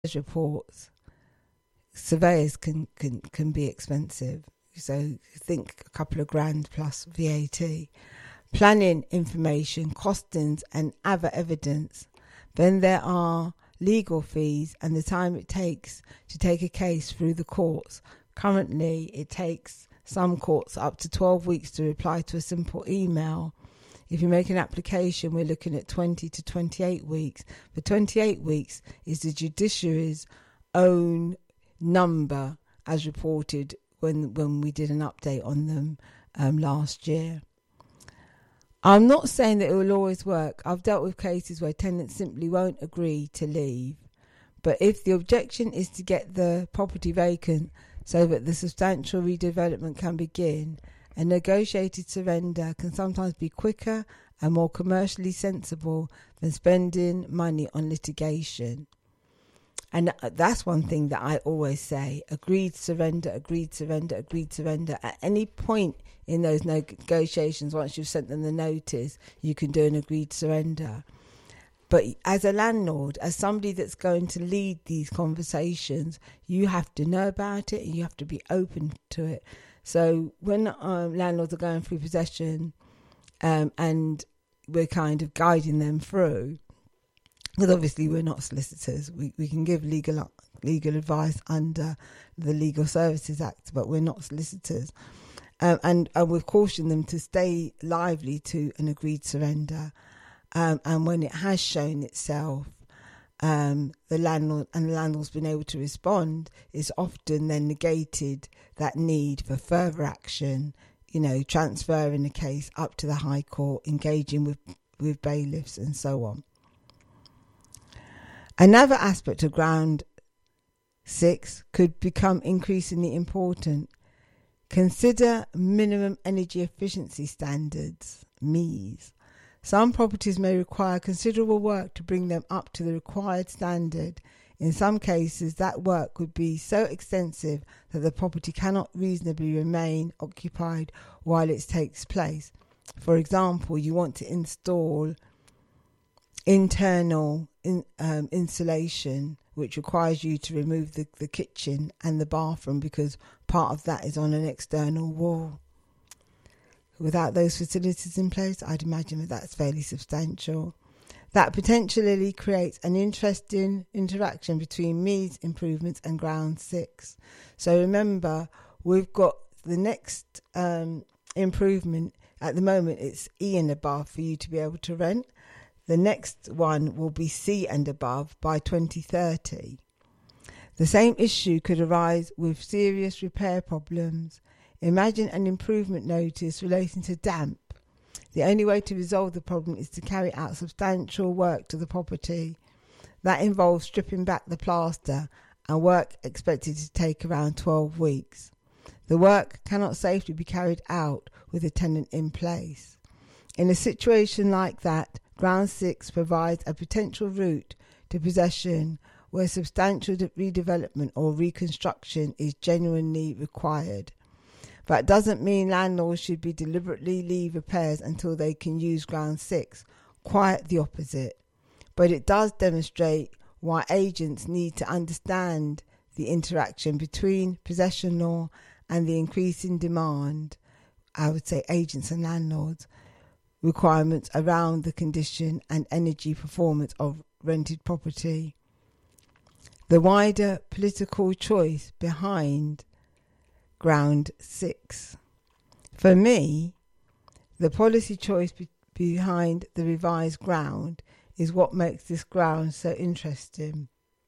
reports, surveyors can be expensive. So think a couple of grand plus VAT. Planning information, costings and other evidence. Then there are legal fees and the time it takes to take a case through the courts. Currently, it takes some courts up to 12 weeks to reply to a simple email. If you make an application, we're looking at 20 to 28 weeks. But 28 weeks is the judiciary's own number as reported when we did an update on them last year. I'm not saying that it will always work. I've dealt with cases where tenants simply won't agree to leave. But if the objection is to get the property vacant so that the substantial redevelopment can begin, a negotiated surrender can sometimes be quicker and more commercially sensible than spending money on litigation. And that's one thing that I always say, agreed surrender, agreed surrender, agreed surrender. At any point in those negotiations, once you've sent them the notice, you can do an agreed surrender. But as a landlord, as somebody that's going to lead these conversations, you have to know about it and you have to be open to it. So when landlords are going through possession and we're kind of guiding them through, because obviously we're not solicitors, we can give legal advice under the Legal Services Act, but we're not solicitors. And we've cautioned them to stay lively to an agreed surrender. And when it has shown itself, the landlord's been able to respond, it's often then negated that need for further action, transferring the case up to the High Court, engaging with bailiffs and so on. Another aspect of Ground 6 could become increasingly important. Consider minimum energy efficiency standards, MEES. Some properties may require considerable work to bring them up to the required standard. In some cases, that work would be so extensive that the property cannot reasonably remain occupied while it takes place. For example, you want to install internal insulation, which requires you to remove the kitchen and the bathroom because part of that is on an external wall. Without those facilities in place, I'd imagine that's fairly substantial. That potentially creates an interesting interaction between MEES improvements and Ground 6. So remember, we've got the next improvement. At the moment, it's E and above for you to be able to rent. The next one will be C and above by 2030. The same issue could arise with serious repair problems. Imagine an improvement notice relating to damp. The only way to resolve the problem is to carry out substantial work to the property. That involves stripping back the plaster and work expected to take around 12 weeks. The work cannot safely be carried out with a tenant in place. In a situation like that, Ground 6 provides a potential route to possession where substantial redevelopment or reconstruction is genuinely required. That doesn't mean landlords should be deliberately leave repairs until they can use Ground 6. Quite the opposite. But it does demonstrate why agents need to understand the interaction between possession law and the increasing demand, I would say agents and landlords, requirements around the condition and energy performance of rented property. The wider political choice behind Ground 6. For me, the policy choice behind the revised ground is what makes this ground so interesting.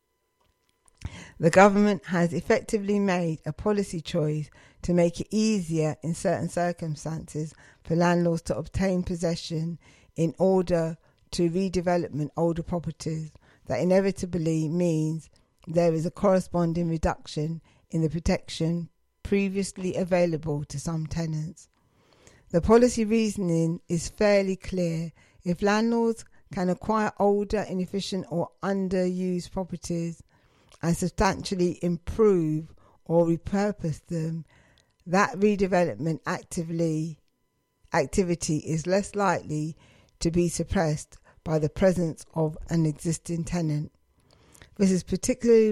The government has effectively made a policy choice to make it easier in certain circumstances for landlords to obtain possession in order to redevelopment older properties. That inevitably means there is a corresponding reduction in the protection previously available to some tenants. The policy reasoning is fairly clear. If landlords can acquire older, inefficient or underused properties and substantially improve or repurpose them, that redevelopment activity is less likely to be suppressed by the presence of an existing tenant. This is particularly